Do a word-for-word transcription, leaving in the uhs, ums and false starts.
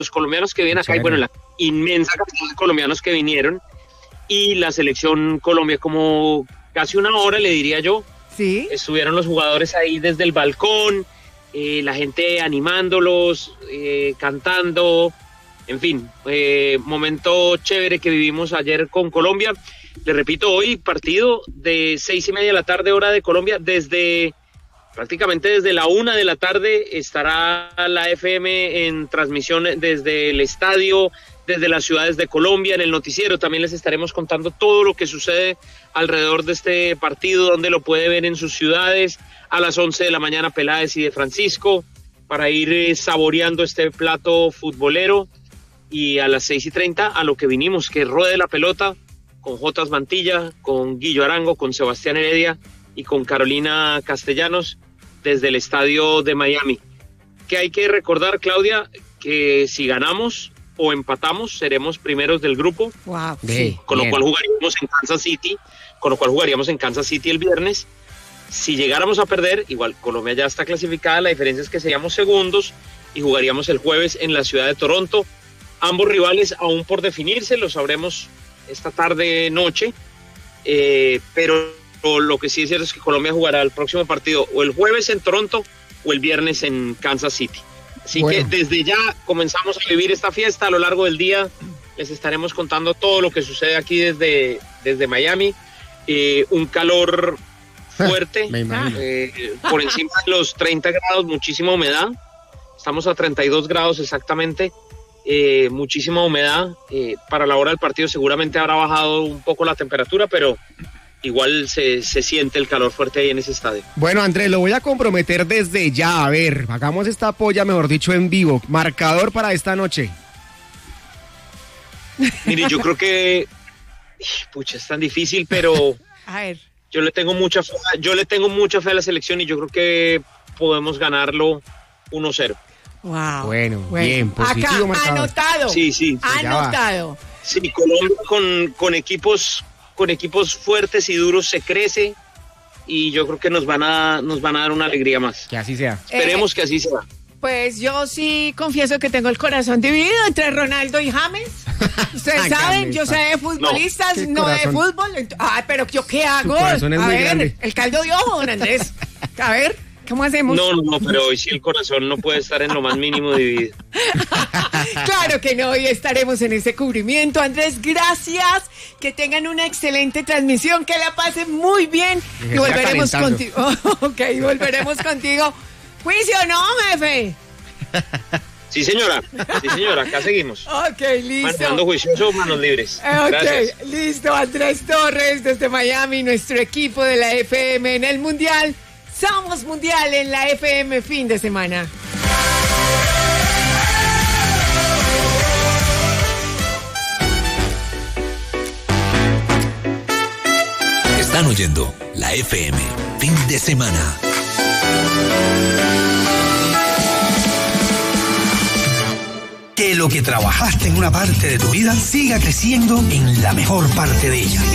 colombianos que vienen acá, y bueno, la inmensa cantidad de colombianos que vinieron, y la selección Colombia, como casi una hora, le diría yo. Sí. Estuvieron los jugadores ahí desde el balcón, eh, la gente animándolos, eh, cantando, en fin, eh, momento chévere que vivimos ayer con Colombia. Le repito, hoy partido de seis y media de la tarde, hora de Colombia, desde prácticamente desde la una de la tarde estará la F M en transmisión desde el estadio, desde las ciudades de Colombia, en el noticiero. También les estaremos contando todo lo que sucede alrededor de este partido, donde lo puede ver en sus ciudades. A las once de la mañana, Peláez y de Francisco, para ir eh, saboreando este plato futbolero. Y a las seis y treinta, a lo que vinimos, que ruede la pelota, con Jotas Mantilla, con Guillo Arango, con Sebastián Heredia y con Carolina Castellanos, desde el estadio de Miami. Que hay que recordar, Claudia, que si ganamos o empatamos, seremos primeros del grupo. Wow, sí, con lo bien. cual jugaríamos en Kansas City, con lo cual jugaríamos en Kansas City el viernes. Si llegáramos a perder, igual Colombia ya está clasificada, la diferencia es que seríamos segundos y jugaríamos el jueves en la ciudad de Toronto. Ambos rivales aún por definirse, lo sabremos esta tarde noche, eh, pero lo que sí es cierto es que Colombia jugará el próximo partido o el jueves en Toronto o el viernes en Kansas City. Así bueno. que desde ya comenzamos a vivir esta fiesta. A lo largo del día les estaremos contando todo lo que sucede aquí desde, desde Miami. Eh, un calor fuerte, eh, por encima de los treinta grados, muchísima humedad. Estamos a treinta y dos grados exactamente. Eh, muchísima humedad. Eh, para la hora del partido seguramente habrá bajado un poco la temperatura, pero igual se, se siente el calor fuerte ahí en ese estadio. Bueno, Andrés, lo voy a comprometer desde ya. A ver, hagamos esta polla, mejor dicho, en vivo. Marcador para esta noche. Mire, yo creo que pucha, es tan difícil, pero a ver. yo le tengo mucha fe, yo le tengo mucha fe a la selección y yo creo que podemos ganarlo uno cero. Wow. Bueno, bueno, bien, positivo. Acá, marcador. anotado. Sí, sí. Anotado. Sí, Colombia con, con equipos con equipos fuertes y duros se crece y yo creo que nos van a nos van a dar una alegría más. Que así sea. Esperemos eh, que así sea. Pues yo sí confieso que tengo el corazón dividido entre Ronaldo y James. Ustedes saben, yo sé de futbolistas, no, no de fútbol. Ah, pero ¿yo qué hago? Su corazón es a muy ver, grande. El caldo de ojo, don Andrés. A ver, ¿cómo hacemos? No, no, no, pero hoy sí el corazón no puede estar en lo más mínimo dividido. Claro que no, hoy estaremos en ese cubrimiento. Andrés, gracias. Que tengan una excelente transmisión, que la pasen muy bien. Y, y volveremos contigo. Ok, volveremos contigo. ¿Juicio no, jefe? Sí, señora. Sí, señora. Acá seguimos. Ok, listo. Manejando juicioso, manos libres. Ok, gracias. Listo. Andrés Torres desde Miami, nuestro equipo de la F M en el Mundial. Somos Mundial en la F M fin de semana. Están oyendo la F M fin de semana. Que lo que trabajaste en una parte de tu vida siga creciendo en la mejor parte de ella.